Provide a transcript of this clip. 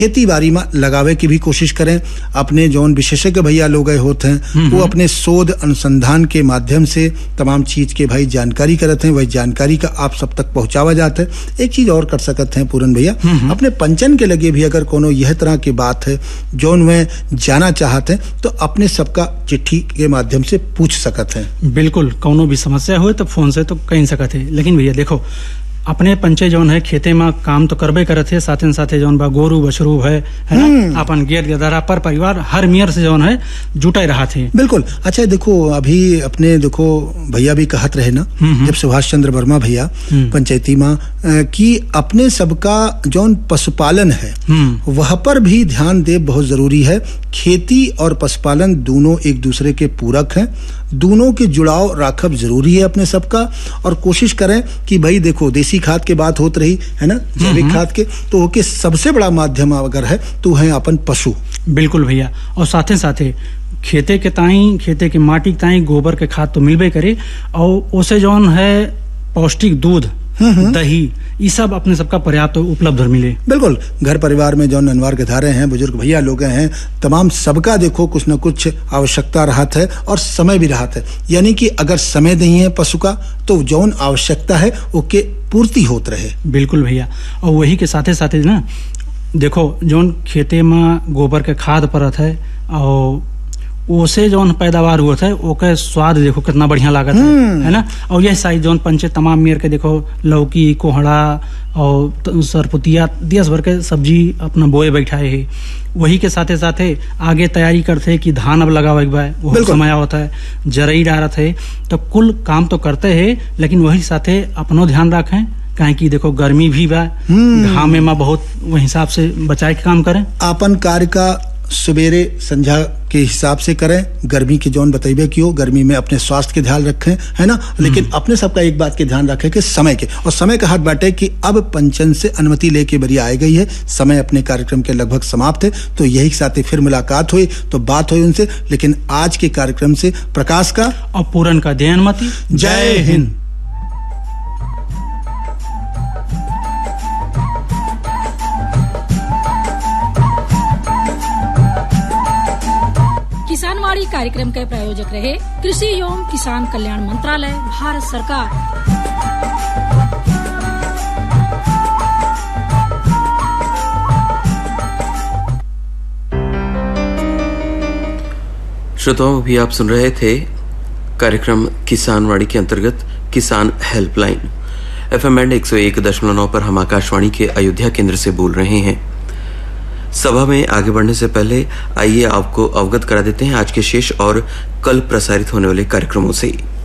खेती बाड़ी में लगावे की भी कोशिश करें। अपने जौन विशेषज्ञ भैया लोग होते हैं वो अपने शोध अनुसंधान के माध्यम से तमाम चीज के भाई जानकारी करते हैं, वही जानकारी का आप सब तक पहुंचावा जाता है। एक चीज और कर सकते हैं पूरन भैया, अपने पंचन के लगे भी अगर कोनो यह तरह की बात है जौन में जाना चाहते हैं तो अपने सबका चिट्ठी के माध्यम से पूछ सकते हैं। बिल्कुल, कोनो भी समस्या हो तो फोन से तो कह सकते हैं। लेकिन भैया देखो, अपने पंचे जौन है खेते में काम तो करबे करत है, साथे साथे जौन बा गोरू बछरू है ना, अपन गेर गदरा पर परिवार हर मियर से जौन है जुटे रहा थे। बिल्कुल। अच्छा देखो, अभी अपने देखो भैया भी कहत रहे ना जब सुभाष चंद्र वर्मा भैया पंचायती में कि अपने सबका जौन पशुपालन है वह पर भी ध्यान दे बहुत जरूरी है। खेती और पशुपालन दोनों एक दूसरे के पूरक हैं, दोनों के जुड़ाव राखब जरूरी है अपने सबका। और कोशिश करें कि भाई देखो, देसी खाद के बात होत रही है ना, जैविक खाद के, तो ओके सबसे बड़ा माध्यम अगर है तो है अपन पशु। बिल्कुल भैया, और साथे साथे खेते के माटी के ताई गोबर के खाद तो मिलबे करे, और उसे जौन है पौष्टिक दूध दही ये सब अपने सबका पर्याप्त उपलब्ध मिले। बिल्कुल। घर परिवार में जो ननवार के धारे हैं, बुजुर्ग भैया लोग हैं, तमाम सबका देखो कुछ न कुछ आवश्यकता रहत है और समय भी रहत है। यानी कि अगर समय नहीं है पशु का तो जौन आवश्यकता है ओके पूर्ति होत रहे। बिल्कुल भैया, और वही के साथे साथे ना देखो, जौन खेते में गोबर के खाद परत है और ओसे जौन पैदावार हुआ है ओके स्वाद देखो कितना बढ़िया लागत है ना। और यह साइज जौन पंचे तमाम मेर के देखो लौकी कोहड़ा और सरपुतिया देश भर के सब्जी अपना बोए बैठाए है। वही के साथे साथे आगे तैयारी करते है कि धान अब लगावे के बाद वो समय होता है, जरई डालत है, तो कुल काम तो करते है लेकिन वही साथे अपनो ध्यान रखें काहे कि देखो गर्मी भी बा, घामे में बहुत वही हिसाब से बचाए के काम करें। अपन कार्य का सवेरे संध्या के हिसाब से करें। गर्मी के जौन बतैबे की हो, गर्मी में अपने स्वास्थ्य के ध्यान रखें, है ना। लेकिन अपने सबका एक बात के ध्यान रखें कि समय के, और समय का हाथ बाटे कि अब पंचन से अनुमति लेके बरी आ गई है, समय अपने कार्यक्रम के लगभग समाप्त है। तो यही साथ फिर मुलाकात हुई तो बात हुई उनसे। लेकिन आज के कार्यक्रम से प्रकाश का और पूरन का दयानमति। जय हिंद। किसानवाड़ी कार्यक्रम के प्रायोजक रहे कृषि एवं किसान कल्याण मंत्रालय, भारत सरकार। श्रोताओं, अभी आप सुन रहे थे कार्यक्रम किसानवाड़ी के अंतर्गत किसान हेल्पलाइन। FM बैंड 101.9 पर हम आकाशवाणी के अयोध्या केंद्र से बोल रहे हैं। सभा में आगे बढ़ने से पहले आइए आपको अवगत करा देते हैं आज के शेष और कल प्रसारित होने वाले कार्यक्रमों से।